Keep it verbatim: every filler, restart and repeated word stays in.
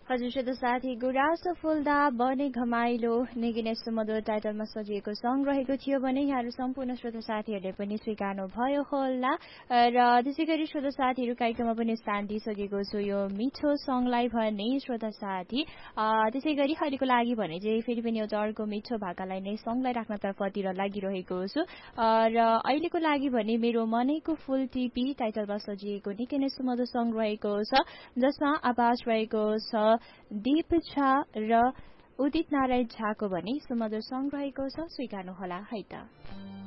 हजुर श्रोता साथी गुराँसो फुल्दा बने घमाइलो निकै नै सुमधुर टाइटलमा सजिएको सङ्ग रहेको थियो भने यहाँहरू सम्पूर्ण श्रोता साथीहरूले पनि स्वीकार्नु भयो होला र त्यसै गरी श्रोता साथीहरू कार्यक्रममा पनि स्थान दिइसकेको छु यो मिठो सङ्गलाई भने श्रोता साथी त्यसै गरी अहिलेको लागि भने चाहिँ फेरि पनि एउटा अर्को मिठो भाकालाई नै सङ्गलाई राख्नतर्फतिर लागिरहेको छु र अहिलेको लागि भने मेरो मनेको फुल टिपी टाइटलमा सजिएको निकै नै सुमधुर सङ्ग रहेको छ जसमा आवाज रहेको छ दीप झा र उदित नारायण झाको भने सुमधुर सङ्ग रहेको छ स्वीकार्नुहोला है त।